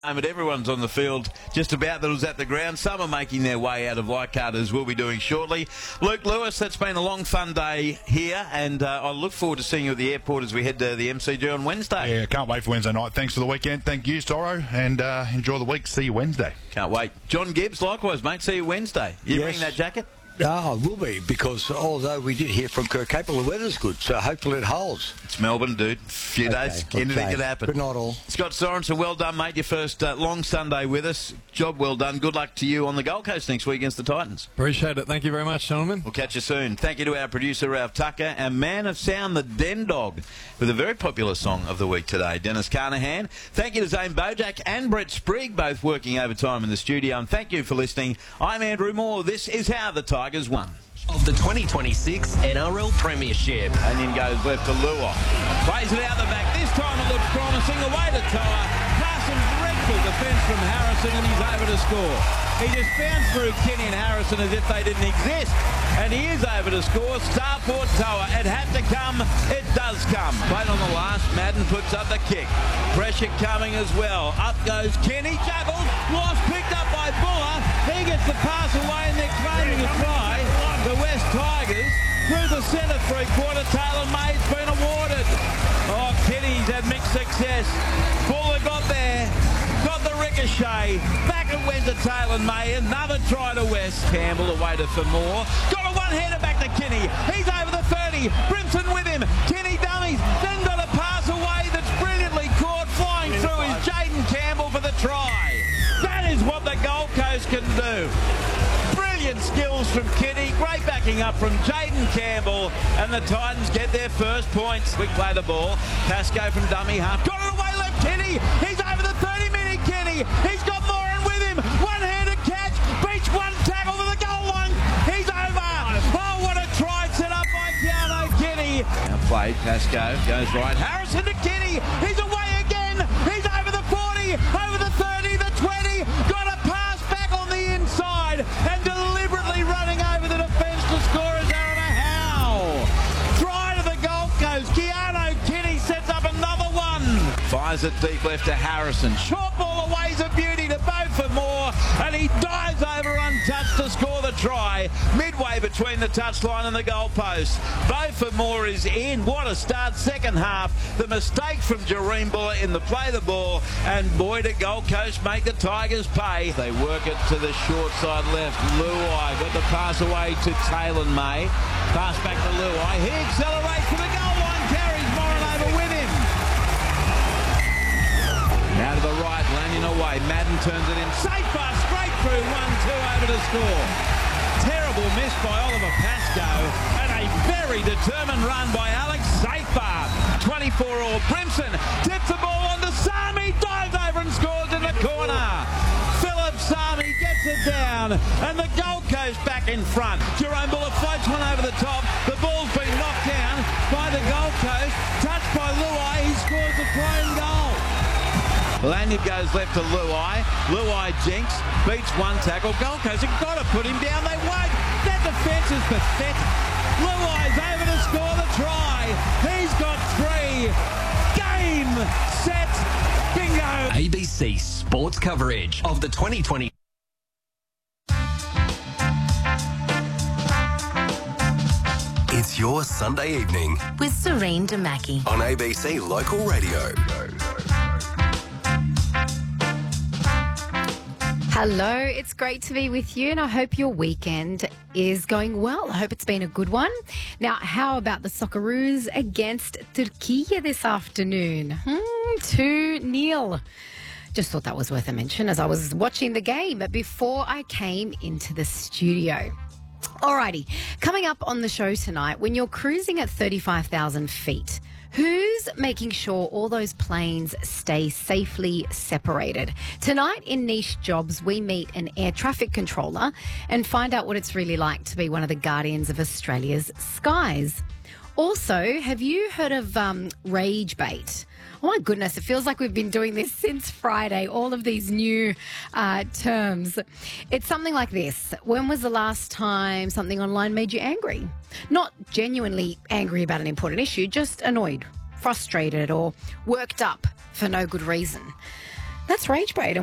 But everyone's on the field just about that was at the ground. Some are making their way out of Leichhardt, as we'll be doing shortly. Luke Lewis, that's been a long, fun day here, and I look forward to seeing you at the airport as we head to the MCG on Wednesday. Yeah, can't wait for Wednesday night. Thanks for the weekend. Thank you, Toro, and enjoy the week. See you Wednesday. Can't wait. John Gibbs, likewise, mate. See you Wednesday. You Yes. bring that jacket? I will be, because although we did hear from Kirk Capel, the weather's good, so hopefully it holds. It's Melbourne, dude. A few days, anything could happen. But not all. Scott Sorensen, well done, mate. Your first long Sunday with us. Job well done. Good luck to you on the Gold Coast next week against the Titans. Appreciate it. Thank you very much, gentlemen. We'll catch you soon. Thank you to our producer, Ralph Tucker, and man of sound, the Den Dog, with a very popular song of the week today, Dennis Carnahan. Thank you to Zane Bojack and Brett Sprigg, both working overtime in the studio. And thank you for listening. I'm Andrew Moore. This is how the Tigers won. Of the 2026 NRL Premiership. And then goes left to Luai. Plays it out the back. This time it looks promising. Away to Toa. Passing dreadful defence from Harrison, and he's over to score. He just bounced through Kenny and Harrison as if they didn't exist. And he is over to score. Starport Toa. It had to come. It does come. Played on the last. Madden puts up the kick. Pressure coming as well. Up goes Kenny. Juggles. Lost. Picked up by Buller. He gets the pass away, and they're claiming a try. The West Tigers through the centre three-quarter. Taylor May's been awarded. Oh, Kenny's had mixed success. Buller got there. Got the ricochet. Back it went to Taylor May. Another try to West. Campbell away to for more. Got a one-hander back to Kenny. He's over the 30. Brimson with him. Kenny dummies. Then got a pass away that's brilliantly caught. Flying through is Jaden Campbell for the try. That is what the Gold Coast can do. Brilliant skills from Kenny. Great backing up from Jaden Campbell. And the Titans get their first points. Quick play the ball. Pascoe from dummy half. Got it away left Kenny. He's over the 30-minute Kenny. He's got Moran with him. One-handed catch. Beach one tackle to the goal line. He's over. Oh, what a try set up by Keanu Kenny. Now played. Pascoe goes right. Harrison to Kenny. He's away again. He's over the 40. Over the 30. The 20. Got a pass back on the inside. And deliberately running over the defence to score is Aaron Howe. Try to the Gold Coast. Keanu Kenny sets up another one. Fires it deep left to Harrison. Short ball away is a beauty to Beaufort Moore. And he dives over untouched to score the try. Midway between the touchline and the goalpost. Beaufort Moore is in. What a start. Second half. The mistake from Jareem Buller in the play the ball. And boy, did Gold Coast make the Tigers pay. They work it to the short side left. Luai got the pass away to Taylor May. Pass back to Luai. He accelerates to the goal line. Carries Moran over with him. Now to the right. Lanyon away. Madden turns it in. Safer. Straight through. 1-2 over to score. Terrible miss by Oliver Pascoe. And a very determined run by Alex Safer. 24-all. Brimson tips the ball on to Sami. Dives over and scores in the corner. Philip Sami gets it down, and the Gold Coast back in front. Jerome Buller floats one over the top. The ball's been knocked down by the Gold Coast. Touched by Luai. He scores the throw-in goal. Lanyard goes left to Luai. Luai jinks, beats one tackle. Gold Coast have got to put him down. They won't. That defence is pathetic. Luai's over to score the try. He's got three. Game, set, bingo. ABC Sports coverage of the 2020. It's your Sunday evening with Serene Damaki on ABC Local Radio. Hello, it's great to be with you, and I hope your weekend is going well. I hope it's been a good one. Now, how about the Socceroos against Turkey this afternoon? 2-0. Just thought that was worth a mention as I was watching the game before I came into the studio. Alrighty, coming up on the show tonight, when you're cruising at 35,000 feet, who's making sure all those planes stay safely separated? Tonight in Niche Jobs, we meet an air traffic controller and find out what it's really like to be one of the guardians of Australia's skies. Also, have you heard of rage bait? Oh my goodness, it feels like we've been doing this since Friday, all of these new terms. It's something like this. When was the last time something online made you angry? Not genuinely angry about an important issue, just annoyed, frustrated or worked up for no good reason. That's Rage Parade.